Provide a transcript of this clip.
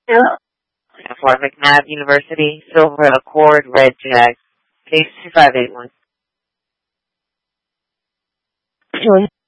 Hello. For McNabb University, Silver Accord, Red Jag, case 2581.